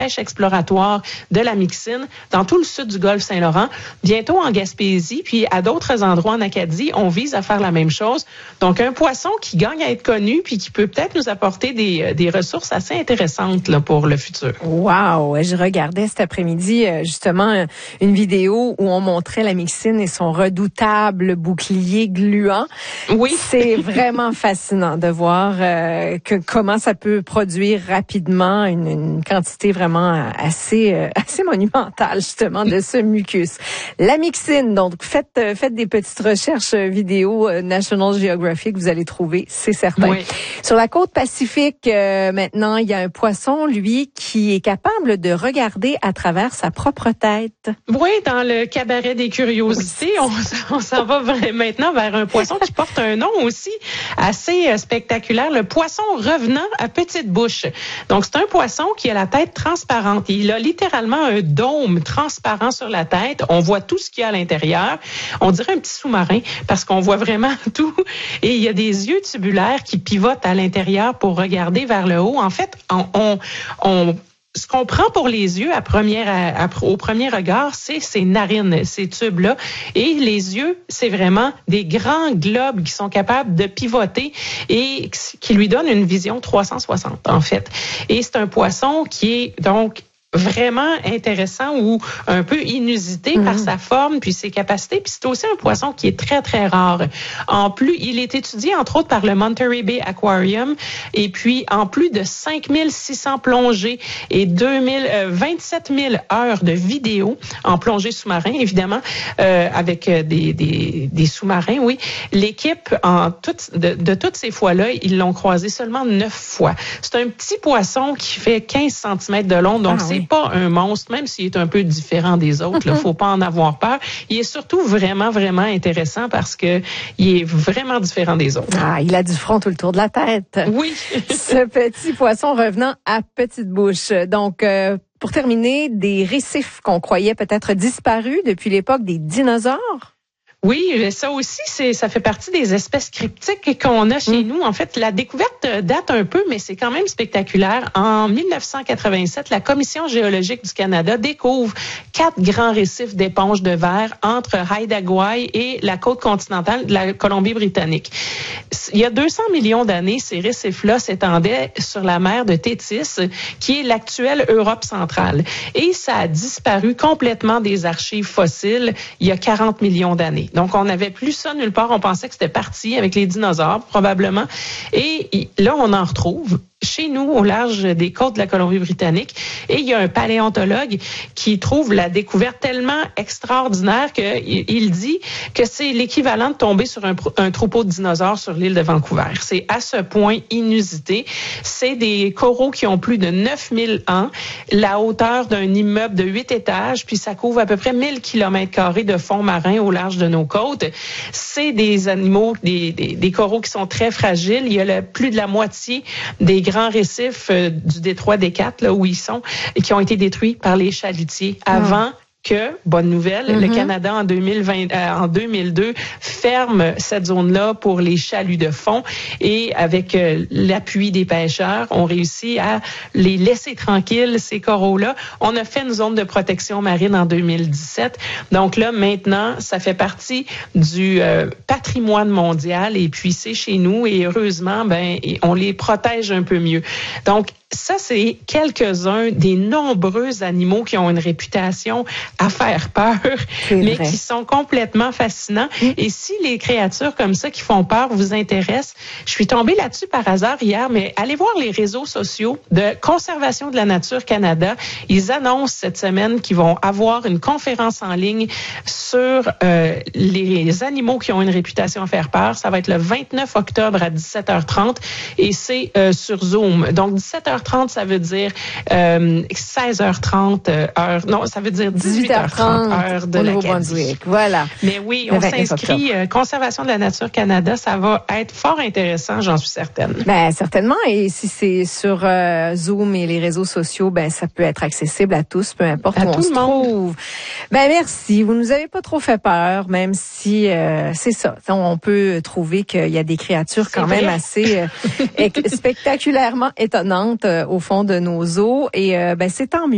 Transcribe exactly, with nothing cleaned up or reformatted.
pêche exploratoire de la mixine dans tout le sud du golfe Saint-Laurent, bientôt en Gaspésie, puis à d'autres endroits en Acadie. On vise à faire la même chose. Donc, un poisson qui gagne à être connu puis qui peut peut-être nous apporter des, des ressources assez intéressantes là, pour le futur. Wow! Je regardais cet après-midi justement une vidéo où on montrait la mixine et son redoutable bouclier gluant. Oui. C'est vraiment fascinant de voir euh, que comment ça peut produire rapidement une, une quantité vraiment assez euh, assez monumentale justement de ce mucus. La mixine, donc faites faites des petites recherches vidéo euh, National Geographic, vous allez trouver, c'est certain. Oui. Sur la côte Pacifique, euh, maintenant, il y a un poisson, lui, qui est capable de regarder à travers sa propre tête. Oui, dans le cabaret des curiosités, on, on s'en va maintenant vers un poisson qui porte un nom aussi assez euh, spectaculaire, le poisson revenant à petite bouche. Donc, c'est un poisson qui a la tête transparente. Il a littéralement un dôme transparent sur la tête. On voit tout ce qu'il y a à l'intérieur. On dirait un petit sous-marin parce qu'on voit vraiment tout. Et il y a des yeux tubulaires qui pivotent à l'intérieur pour regarder vers le haut. En fait, on, on, on ce qu'on prend pour les yeux à première, à, à, au premier regard, c'est ces narines, ces tubes-là. Et les yeux, c'est vraiment des grands globes qui sont capables de pivoter et qui lui donnent une vision trois cent soixante, en fait. Et c'est un poisson qui est donc vraiment intéressant ou un peu inusité mmh. par sa forme puis ses capacités. Puis c'est aussi un poisson qui est très, très rare. En plus, il est étudié, entre autres, par le Monterey Bay Aquarium. Et puis, en plus de cinq mille six cents plongées et deux mille, euh, vingt-sept mille heures de vidéos en plongée sous-marin, évidemment, euh, avec des, des, des sous-marins, oui. L'équipe, en toute, de, de toutes ces fois-là, ils l'ont croisé seulement neuf fois. C'est un petit poisson qui fait quinze centimètres de long, donc ah, c'est oui. pas un monstre, même s'il est un peu différent des autres. Il faut pas en avoir peur. Il est surtout vraiment, vraiment intéressant parce que il est vraiment différent des autres. Ah, il a du front tout le tour de la tête. Oui. Ce petit poisson revenant à petite bouche. Donc, euh, pour terminer, des récifs qu'on croyait peut-être disparus depuis l'époque des dinosaures. Oui, ça aussi, c'est, ça fait partie des espèces cryptiques qu'on a chez mmh. nous. En fait, la découverte date un peu, mais c'est quand même spectaculaire. En dix-neuf cent quatre-vingt-sept, la Commission géologique du Canada découvre quatre grands récifs d'éponges de verre entre Haida Gwaii et la côte continentale de la Colombie-Britannique. Il y a deux cents millions d'années, ces récifs-là s'étendaient sur la mer de Thétis, qui est l'actuelle Europe centrale. Et ça a disparu complètement des archives fossiles il y a quarante millions d'années. Donc, on n'avait plus ça nulle part. On pensait que c'était parti avec les dinosaures, probablement. Et là, on en retrouve chez nous, au large des côtes de la Colombie-Britannique. Et il y a un paléontologue qui trouve la découverte tellement extraordinaire qu'il dit que c'est l'équivalent de tomber sur un, un troupeau de dinosaures sur l'île de Vancouver. C'est à ce point inusité. C'est des coraux qui ont plus de neuf mille ans, la hauteur d'un immeuble de huit étages, puis ça couvre à peu près mille kilomètres carrés de fond marin au large de nos côtes. C'est des animaux, des, des, des coraux qui sont très fragiles. Il y a le, plus de la moitié des grands récifs euh, du détroit des Quatre, là où ils sont, et qui ont été détruits par les chalutiers avant que, bonne nouvelle, mm-hmm. le Canada en deux mille vingt, euh, en deux mille deux ferme cette zone-là pour les chaluts de fond et avec euh, l'appui des pêcheurs, on réussit à les laisser tranquilles, ces coraux-là. On a fait une zone de protection marine en deux mille dix-sept. Donc là, maintenant, ça fait partie du euh, patrimoine mondial et puis c'est chez nous et heureusement, ben, on les protège un peu mieux. Donc, ça, c'est quelques-uns des nombreux animaux qui ont une réputation à faire peur, mais qui sont complètement fascinants. Mmh. Et si les créatures comme ça qui font peur vous intéressent, je suis tombée là-dessus par hasard hier, mais allez voir les réseaux sociaux de Conservation de la Nature Canada. Ils annoncent cette semaine qu'ils vont avoir une conférence en ligne sur euh, les animaux qui ont une réputation à faire peur. Ça va être le vingt-neuf octobre à dix-sept heures trente et c'est euh, sur Zoom. Donc, dix-sept heures trente, ça veut dire euh, seize heures trente euh, heure. Non, ça veut dire dix-huit heures trente heure de l'Acadie. Voilà. Mais oui, on s'inscrit euh, Conservation de la Nature Canada, ça va être fort intéressant, j'en suis certaine. Ben certainement. Et si c'est sur euh, Zoom et les réseaux sociaux, ben ça peut être accessible à tous, peu importe à où tout on se le monde. trouve. Ben merci. Vous nous avez pas trop fait peur, même si euh, c'est ça. On peut trouver qu'il y a des créatures c'est quand vrai. même assez euh, spectaculairement étonnantes au fond de nos eaux et euh, ben c'est tant mieux.